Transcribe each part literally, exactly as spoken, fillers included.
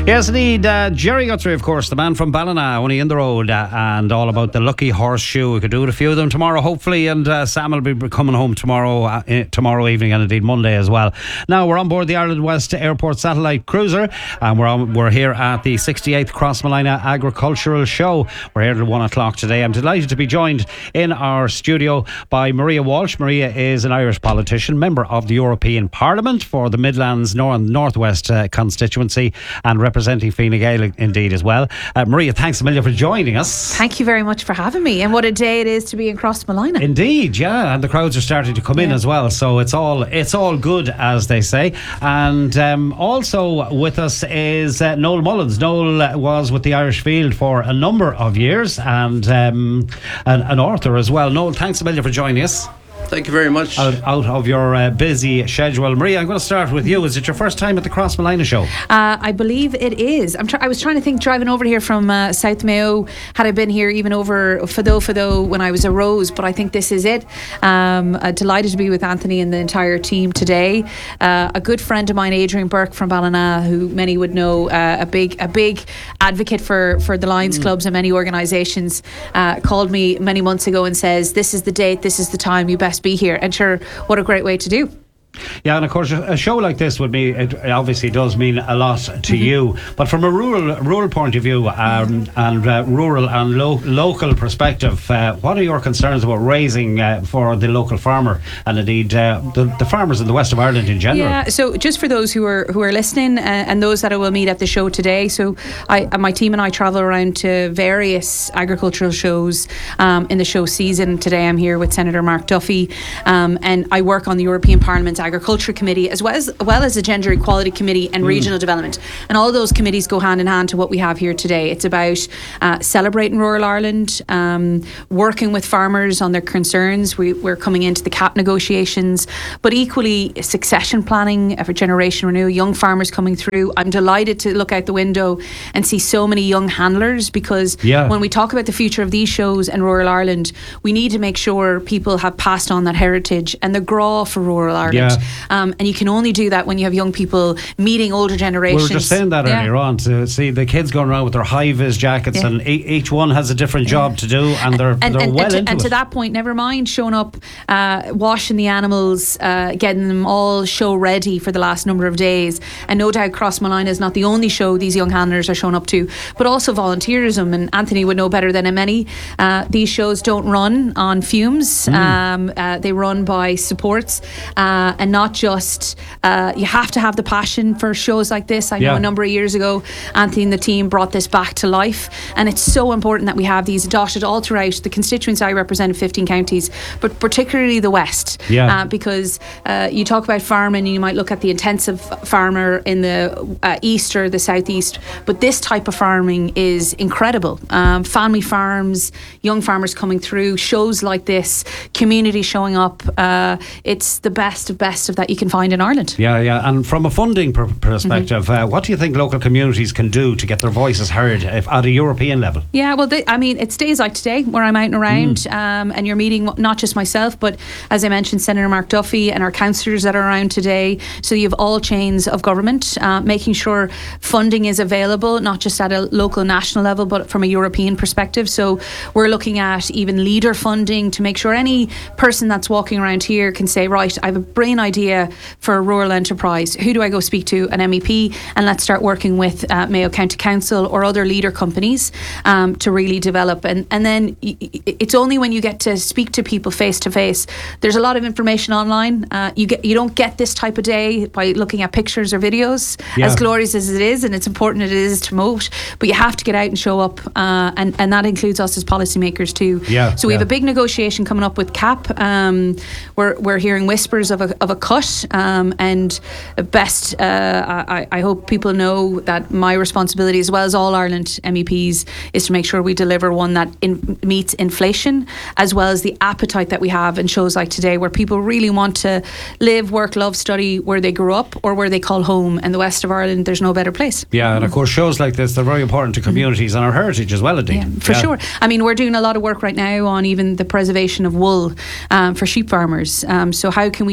Yes, indeed. Uh, Jerry Guthrie, of course, the man from Ballina, only in the road, uh, and all about the Lucky Horseshoe. We could do it a few of them tomorrow, hopefully, and uh, Sam will be coming home tomorrow uh, tomorrow evening, and indeed Monday as well. Now, we're on board the Ireland West Airport Satellite Cruiser, and we're on, we're here at the sixty-eighth Crossmolina Agricultural Show. We're here till one o'clock today. I'm delighted to be joined in our studio by Maria Walsh. Maria is an Irish politician, member of the European Parliament for the Midlands North Northwest uh, constituency, and representing Fine Gael indeed as well. Uh, Maria, thanks a million for joining us. Thank you very much for having me, and what a day it is to be in Crossmolina. Indeed, yeah, and the crowds are starting to come yeah. in as well, so it's all it's all good, as they say. And um, also with us is uh, Noel Mullins. Noel was with the Irish Field for a number of years, and um, an, an author as well. Noel, thanks a million for joining us. Thank you very much. Out, out of your uh, busy schedule. Maria, I'm going to start with you. Is it your first time at the Crossmolina show? Uh, I believe it is. I'm tr- I was trying to think, driving over here from uh, South Mayo, had I been here even over Fado Fado when I was a Rose, but I think this is it. Um, uh, delighted to be with Anthony and the entire team today. Uh, a good friend of mine, Adrian Burke from Ballina, who many would know, uh, a big a big advocate for, for the Lions mm. clubs and many organisations, uh, called me many months ago and says, this is the date, this is the time, you best be here. And sure, what a great way to do. Yeah, and of course a show like this would be, it obviously does mean a lot to mm-hmm. you, but from a rural rural point of view um, and uh, rural and lo- local perspective, uh, what are your concerns about raising uh, for the local farmer and indeed uh, the, the farmers in the west of Ireland in general? Yeah, so just for those who are who are listening uh, and those that I will meet at the show today, so I, my team and I travel around to various agricultural shows um, in the show season. Today I'm here with Senator Mark Duffy, um, and I work on the European Parliament's Agriculture Committee as well as, well as the Gender Equality Committee and mm. Regional Development, and all those committees go hand in hand to what we have here today. It's about uh, celebrating rural Ireland, um, working with farmers on their concerns. We, we're coming into the C A P negotiations, but equally succession planning for Generation Renew, young farmers coming through. I'm delighted to look out the window and see so many young handlers, because yeah. when we talk about the future of these shows and rural Ireland, we need to make sure people have passed on that heritage and the graw for rural Ireland. Yeah. Um, and you can only do that when you have young people meeting older generations. We were just saying that yeah. earlier on, to see the kids going around with their high-vis jackets, yeah. and e- each one has a different job yeah. to do, and they're, and, they're and, well and to, into and it. to that point, never mind showing up, uh, washing the animals, uh, getting them all show ready for the last number of days. And no doubt Crossmolina is not the only show these young handlers are showing up to, but also volunteerism. And Anthony would know better than many. Uh, these shows don't run on fumes. Mm. Um, uh, they run by supports, uh, and not just uh, you have to have the passion for shows like this. I know yeah. a number of years ago Anthony and the team brought this back to life, and it's so important that we have these dotted all throughout the constituency. I represent fifteen counties, but particularly the west, yeah. uh, because uh, you talk about farming and you might look at the intensive farmer in the uh, east or the southeast, but this type of farming is incredible. Um, family farms, young farmers coming through, shows like this, community showing up, uh, it's the best of best of that you can find in Ireland. Yeah, yeah. And from a funding per- perspective, mm-hmm. uh, what do you think local communities can do to get their voices heard if, at a European level? Yeah, well, they, I mean, it's days like today where I'm out and around, mm. um, and you're meeting not just myself, but as I mentioned, Senator Mark Duffy and our councillors that are around today. So you have all chains of government, uh, making sure funding is available, not just at a local, national level, but from a European perspective. So we're looking at even leader funding to make sure any person that's walking around here can say, right, I have a brain idea for a rural enterprise. Who do I go speak to? An M E P, and let's start working with uh, Mayo County Council or other leader companies um, to really develop. And and then y- it's only when you get to speak to people face to face. There's a lot of information online. Uh, you get you don't get this type of day by looking at pictures or videos, yeah. as glorious as it is, and it's important it is to promote. But you have to get out and show up, uh, and and that includes us as policymakers too. Yeah, so we yeah. have a big negotiation coming up with C A P. Um, we're we're hearing whispers of a of a cut, um, and best. Uh, I, I hope people know that my responsibility, as well as all Ireland M E Ps, is to make sure we deliver one that in, meets inflation, as well as the appetite that we have in shows like today, where people really want to live, work, love, study where they grew up or where they call home. And the west of Ireland, there's no better place. Yeah, and of course shows like this, they're very important to communities mm-hmm. and our heritage as well, indeed. Yeah, for yeah. sure. I mean, we're doing a lot of work right now on even the preservation of wool um, for sheep farmers. Um, so how can we change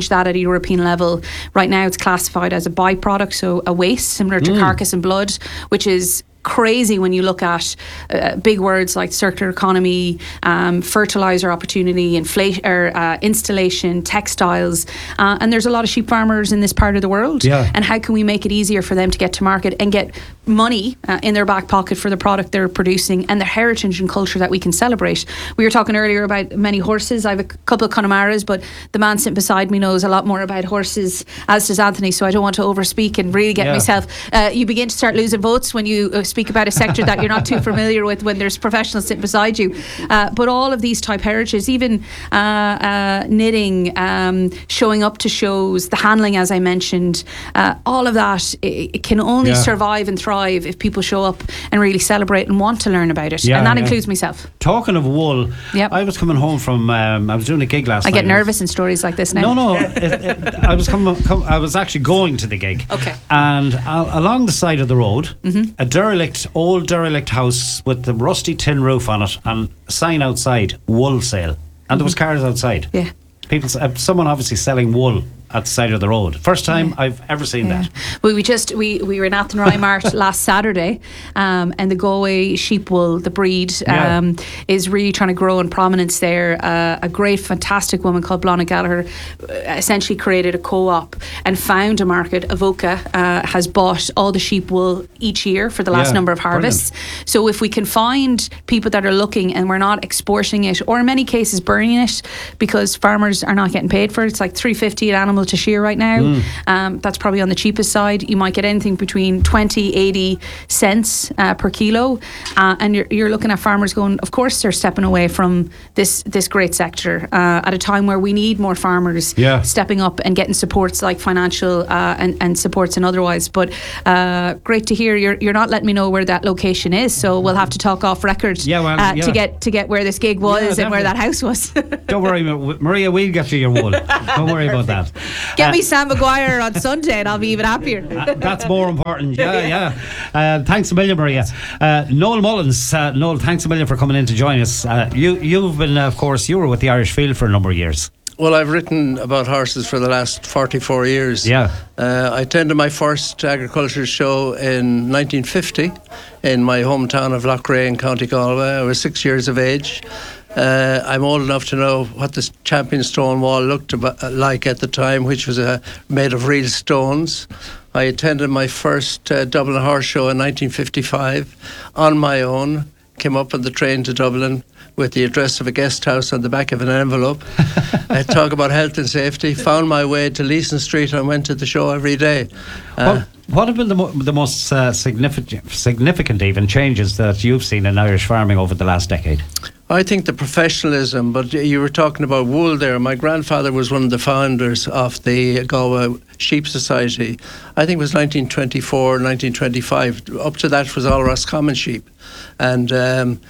change that at a European level. Right now, it's classified as a byproduct, so a waste similar to mm. carcass and blood, which is crazy when you look at uh, big words like circular economy, um, fertilizer opportunity, inflation, or uh, installation, textiles, uh, and there's a lot of sheep farmers in this part of the world. Yeah. And how can we make it easier for them to get to market and get money uh, in their back pocket for the product they're producing and their heritage and culture that we can celebrate? We were talking earlier about many horses. I have a couple of Connemara's, but the man sitting beside me knows a lot more about horses, as does Anthony. So I don't want to overspeak and really get yeah. myself. Uh, you begin to start losing votes when you uh, speak about a sector that you're not too familiar with when there's professionals sitting beside you. Uh, but all of these type heritages, even uh, uh, knitting, um, showing up to shows, the handling, as I mentioned, uh, all of that, it, it can only yeah. survive and thrive if people show up and really celebrate and want to learn about it. Yeah, and that yeah. includes myself. Talking of wool, yep. I was coming home from, um, I was doing a gig last I night. I get nervous in stories like this now. No, no, it, it, I was coming, come, I was actually going to the gig. Okay. And uh, along the side of the road, mm-hmm. a derelict, old derelict house with the rusty tin roof on it and a sign outside, wool sale. And mm-hmm. there was cars outside. Yeah. People, uh, someone obviously selling wool at the side of the road. First time yeah. I've ever seen yeah. that. Well, we just we, we were in Athenry Mart last Saturday, um, and the Galway sheep wool, the breed, um, yeah. is really trying to grow in prominence there. Uh, a great, fantastic woman called Blonna Gallagher essentially created a co-op and found a market. Avoca uh, has bought all the sheep wool each year for the last yeah, number of harvests. Brilliant. So if we can find people that are looking and we're not exporting it, or in many cases burning it because farmers are not getting paid for it. It's like three fifty an animal to shear right now. Mm. Um, that's probably on the cheapest side. You might get anything between twenty, eighty cents uh, per kilo, uh, and you're, you're looking at farmers going, of course they're stepping away from this this great sector uh, at a time where we need more farmers yeah. stepping up and getting supports like financial uh, and, and supports and otherwise. But uh, great to hear you're you're not letting me know where that location is, so we'll have to talk off record yeah, well, uh, yeah. to get to get where this gig was yeah, and where that house was. Don't worry, Maria, we'll get you your wool. Don't worry about that. Get uh, me Sam Maguire on Sunday and I'll be even happier. uh, that's more important. Yeah, yeah. Uh, thanks a million, Maria. Uh, Noel Mullins, uh, Noel, thanks a million for coming in to join us. Uh, you, you've been, uh, of course, you were with the Irish Field for a number of years. Well, I've written about horses for the last forty-four years. Yeah. Uh, I attended my first agriculture show in nineteen fifty in my hometown of Loughrea in County Galway. I was six years of age. Uh, I'm old enough to know what the champion stone wall looked about, uh, like at the time, which was uh, made of real stones. I attended my first uh, Dublin Horse Show in nineteen fifty-five on my own. Came up on the train to Dublin with the address of a guest house on the back of an envelope. I talk about health and safety. Found my way to Leeson Street and went to the show every day. Uh, what, what have been the, mo- the most uh, significant, significant even changes that you've seen in Irish farming over the last decade? I think the professionalism, but you were talking about wool there. My grandfather was one of the founders of the Galway Sheep Society. I think it was nineteen twenty-four, nineteen twenty-five. Up to that was all Roscommon sheep. And um,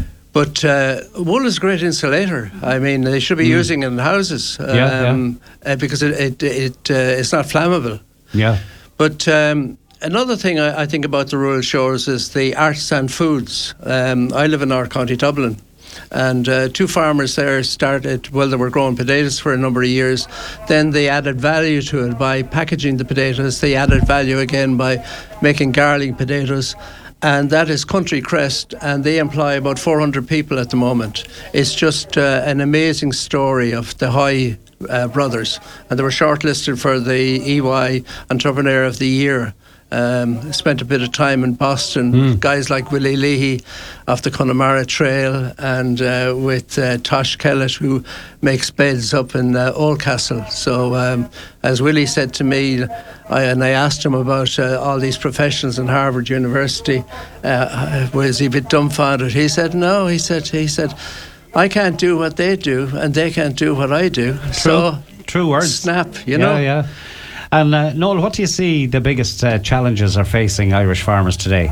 but uh, wool is a great insulator. I mean, they should be mm. using it in houses um, yeah, yeah. Uh, because it, it, it uh, it's not flammable. Yeah. But um, another thing I, I think about the rural shores is the arts and foods. Um, I live in our County Dublin. And uh, two farmers there started, well, they were growing potatoes for a number of years. Then they added value to it by packaging the potatoes. They added value again by making garlic potatoes. And that is Country Crest, and they employ about four hundred people at the moment. It's just uh, an amazing story of the Hoy uh, brothers. And they were shortlisted for the E Y Entrepreneur of the Year. Um, spent a bit of time in Boston, mm. guys like Willie Leahy off the Connemara Trail, and uh, with uh, Tosh Kellett, who makes beds up in uh, Oldcastle. So um, as Willie said to me, I, and I asked him about uh, all these professionals in Harvard University, uh, was he a bit dumbfounded? He said, no, he said, he said, I can't do what they do and they can't do what I do. True, so true words. Snap, you yeah, know? Yeah. And uh, Noel, what do you see the biggest uh, challenges are facing Irish farmers today?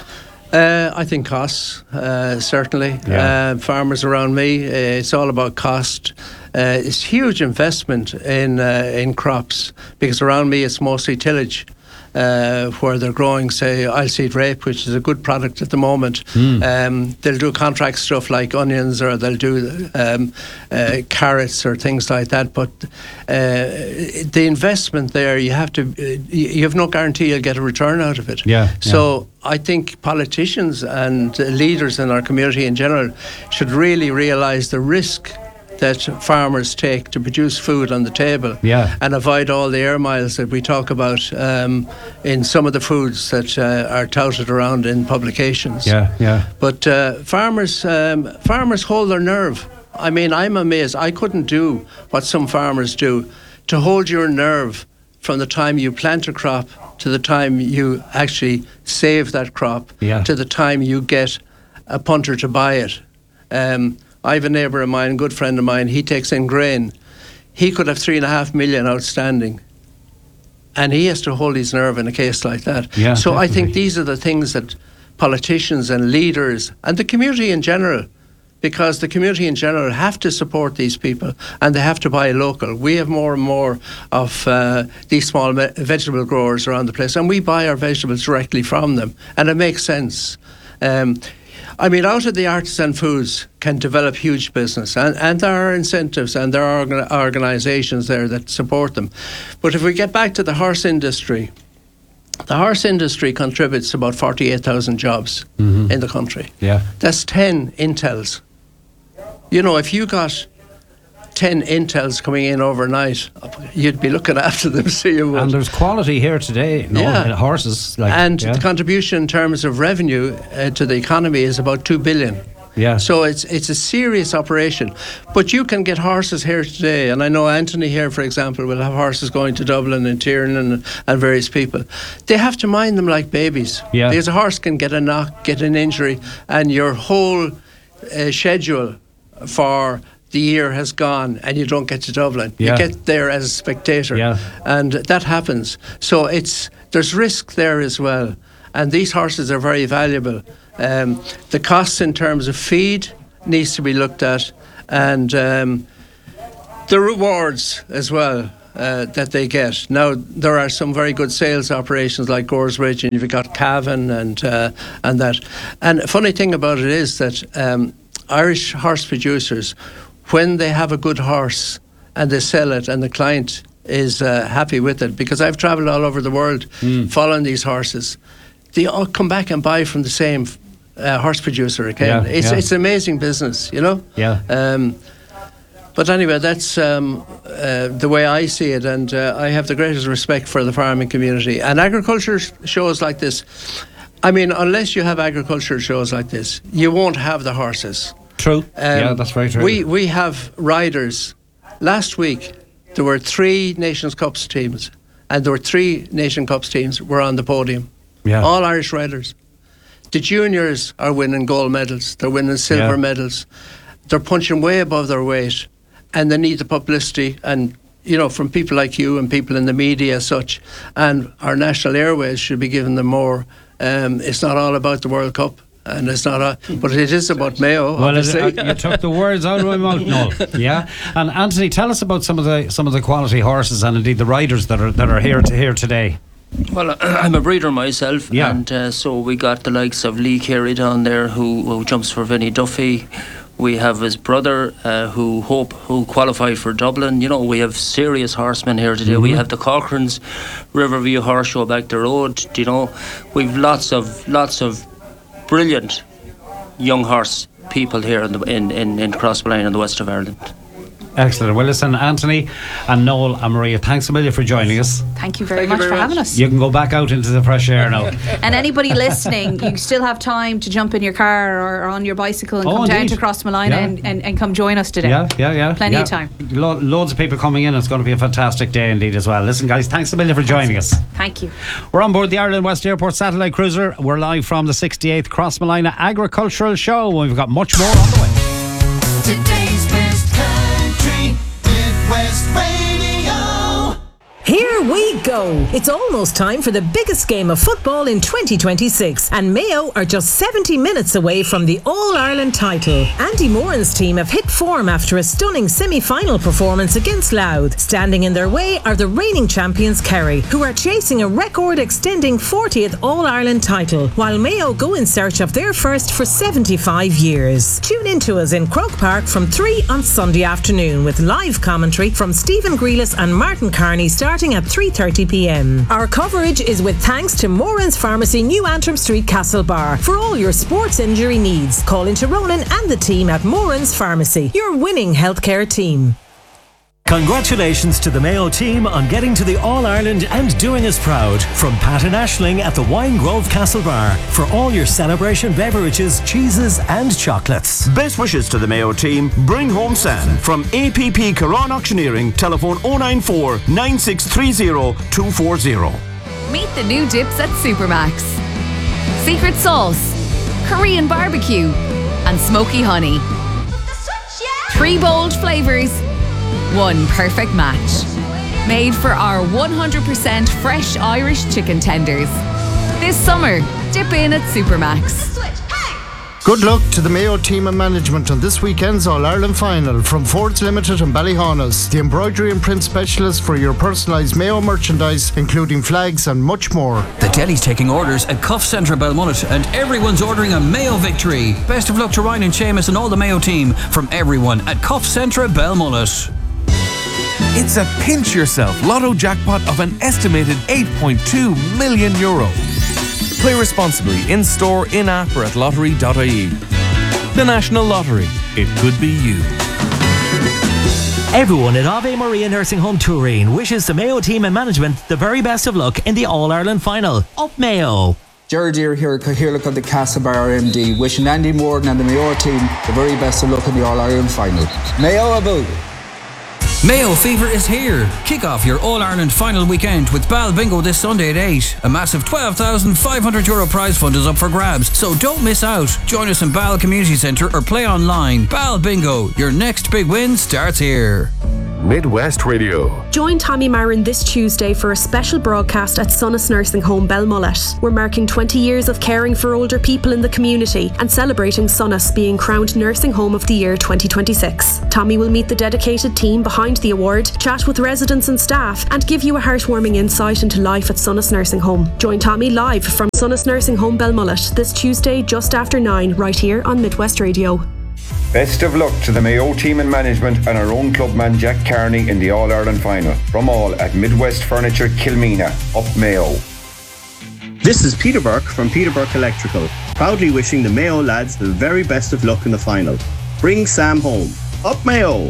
Uh, I think costs, uh, certainly. Yeah. Uh, farmers around me, uh, it's all about cost. Uh, it's huge investment in uh, in crops because around me it's mostly tillage. uh, where they're growing, say, oilseed rape, which is a good product at the moment. Mm. Um, they'll do contract stuff like onions, or they'll do um, uh, carrots or things like that. But uh, the investment there, you have to, uh, you have no guarantee you'll get a return out of it. Yeah. So I think politicians and uh, leaders in our community in general should really realise the risk that farmers take to produce food on the table, yeah. and avoid all the air miles that we talk about um, in some of the foods that uh, are touted around in publications. Yeah, yeah. But uh, farmers, um, farmers hold their nerve. I mean, I'm amazed. I couldn't do what some farmers do, to hold your nerve from the time you plant a crop to the time you actually save that crop, yeah. to the time you get a punter to buy it. Um, I have a neighbour of mine, a good friend of mine, he takes in grain. He could have three and a half million outstanding. And he has to hold his nerve in a case like that. Yeah, so definitely. I think these are the things that politicians and leaders and the community in general, because the community in general have to support these people, and they have to buy local. We have more and more of uh, these small me- vegetable growers around the place, and we buy our vegetables directly from them, and it makes sense. Um, I mean, out of the artisan foods can develop huge business, and, and there are incentives and there are organ- organisations there that support them. But if we get back to the horse industry, the horse industry contributes about forty-eight thousand jobs mm-hmm. in the country. Yeah. That's ten Intels. You know, if you got ten Intels coming in overnight, you'd be looking after them, so you would. And there's quality here today, no, Yeah. in horses. Like, and yeah. the contribution in terms of revenue uh, to the economy is about two billion. Yeah. So it's it's a serious operation. But you can get horses here today, and I know Anthony here, for example, will have horses going to Dublin and Tiernan and, and various people. They have to mind them like babies. Yeah. Because a horse can get a knock, get an injury, and your whole uh, schedule for the year has gone, and you don't get to Dublin. Yeah. You get there as a spectator, Yeah. and that happens. So it's there's risk there as well, and these horses are very valuable. Um, the costs in terms of feed needs to be looked at, and um, the rewards as well uh, that they get. Now there are some very good sales operations like Goresbridge, and you've got Cavan and uh, and that. And a funny thing about it is that um, Irish horse producers, when they have a good horse and they sell it and the client is uh, happy with it, because I've travelled all over the world mm. following these horses, they all come back and buy from the same uh, horse producer again. Yeah, it's yeah. it's an amazing business, you know. Yeah. Um, but anyway, that's um, uh, the way I see it, and uh, I have the greatest respect for the farming community and agriculture sh- shows like this. I mean, unless you have agriculture shows like this, you won't have the horses. True. Um, yeah, that's very true. We we have riders. Last week there were three Nations Cups teams, and there were three Nation Cups teams were on the podium. Yeah. All Irish riders. The juniors are winning gold medals. They're winning silver Yeah. medals. They're punching way above their weight, and they need the publicity and, you know, from people like you and people in the media as such. And our national airways should be giving them more. Um, it's not all about the World Cup. And it's not a, but it is about Mayo. Well, it, obviously. uh, you took the words out of my mouth, Noel. Yeah, and Anthony, tell us about some of the some of the quality horses and indeed the riders that are that are here to here today. Well, I'm a breeder myself, Yeah. and uh, so we got the likes of Lee Carey down there, who, who jumps for Vinnie Duffy. We have his brother, uh, who hope who qualified for Dublin. You know, we have serious horsemen here today. Mm-hmm. We have the Cochrane's Riverview Horse Show back the road. You know, we've lots of lots of brilliant young horse people here in the, in, in, in Crossmolina in the west of Ireland. Excellent. Well, listen, Anthony and Noel and Maria, thanks a million for joining us. Thank you very Thank you much very for much. having us. You can go back out into the fresh air now. And anybody listening, you still have time to jump in your car or on your bicycle and Oh, come down indeed. to Crossmolina Yeah. and, and, and come join us today. Yeah, yeah, yeah. Plenty yeah. of time. Lo- loads of people coming in. It's going to be a fantastic day indeed as well. Listen, guys, thanks a million for joining us. Thank you. We're on board the Ireland West Airport Satellite Cruiser. We're live from the sixty-eighth Crossmolina Agricultural Show. We've got much more on the way. Today's best country, Midwest Radio. Here we go. go. It's almost time for the biggest game of football in twenty twenty-six, and Mayo are just seventy minutes away from the All-Ireland title. Andy Moran's team have hit form after a stunning semi-final performance against Louth. Standing in their way are the reigning champions Kerry, who are chasing a record-extending fortieth All-Ireland title, while Mayo go in search of their first for seventy-five years. Tune in to us in Croke Park from three on Sunday afternoon with live commentary from Stephen Grealis and Martin Carney starting at three thirty p m. Our coverage is with thanks to Moran's Pharmacy, New Antrim Street, Castlebar. For all your sports injury needs, call into Ronan and the team at Moran's Pharmacy, your winning healthcare team. Congratulations to the Mayo team on getting to the All-Ireland and doing us proud. From Pat and Aisling at the Wine Grove Castlebar for all your celebration beverages, cheeses and chocolates. Best wishes to the Mayo team. Bring home San. From A P P Caron Auctioneering, telephone oh nine four, nine six three oh, two four oh. Meet the new dips at Supermax. Secret sauce, Korean barbecue and smoky honey. Three bold flavours, one perfect match. Made for our one hundred percent fresh Irish chicken tenders. This summer, dip in at Supermax. Good luck to the Mayo team and management on this weekend's All-Ireland final from Fords Limited and Ballyhaunis, the embroidery and print specialist for your personalised Mayo merchandise, including flags and much more. The deli's taking orders at Cuff Centre Belmullet, and everyone's ordering a Mayo victory. Best of luck to Ryan and Seamus and all the Mayo team from everyone at Cuff Centre Belmullet. It's a pinch yourself lotto jackpot of an estimated eight point two million euro. Play responsibly in store, in app or at lottery dot I E. The National Lottery. It could be you. Everyone at Ave Maria Nursing Home Turin wishes the Mayo team and management the very best of luck in the All-Ireland final. Up Mayo! Jared Deere here, here look at the Castlebar M D, wishing Andy Moran and the Mayo team the very best of luck in the All-Ireland final. Mayo about. Mayo Fever is here. Kick off your All-Ireland final weekend with Bal Bingo this Sunday at eight. A massive twelve thousand five hundred euro prize fund is up for grabs, so don't miss out. Join us in Bal Community Centre or play online. Bal Bingo, your next big win starts here. Midwest Radio. Join Tommy Marin this Tuesday for a special broadcast at Sonas Nursing Home Belmullet. We're marking twenty years of caring for older people in the community and celebrating Sonas being crowned Nursing Home of the Year twenty twenty-six. Tommy will meet the dedicated team behind the award, chat with residents and staff, and give you a heartwarming insight into life at Sonas Nursing Home. Join Tommy live from Sonas Nursing Home Belmullet this Tuesday just after nine, right here on Midwest Radio. Best of luck to the Mayo team and management and our own clubman Jack Carney in the All-Ireland final. From all at Midwest Furniture Kilmena, up Mayo. This is Peter Burke from Peter Burke Electrical, proudly wishing the Mayo lads the very best of luck in the final. Bring Sam home. Up Mayo!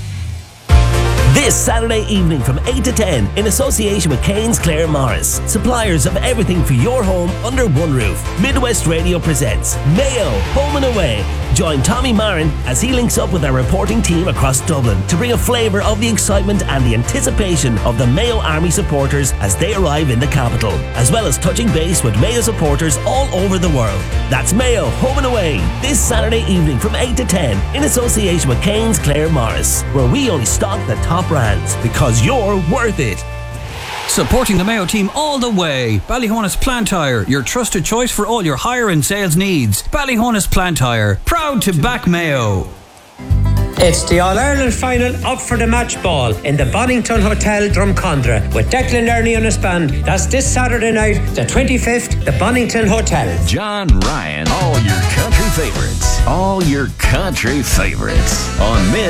This Saturday evening from eight to ten in association with Keynes Clare Morris, suppliers of everything for your home under one roof. Midwest Radio presents Mayo Home and Away. Join Tommy Marin as he links up with our reporting team across Dublin to bring a flavour of the excitement and the anticipation of the Mayo Army supporters as they arrive in the capital, as well as touching base with Mayo supporters all over the world. That's Mayo Home and Away this Saturday evening from eight to ten in association with Keynes Clare Morris, where we only stock the top brands because you're worth it. Supporting the Mayo team all the way. Ballyhaunis Plant Hire, your trusted choice for all your hire and sales needs. Ballyhaunis Plant Hire, proud to back Mayo. It's the All-Ireland final up for the match ball in the Bonington Hotel, Drumcondra, with Declan Learney on his band. That's this Saturday night, the twenty-fifth, the Bonington Hotel. John Ryan, all your country favorites. All your country favorites on Mid.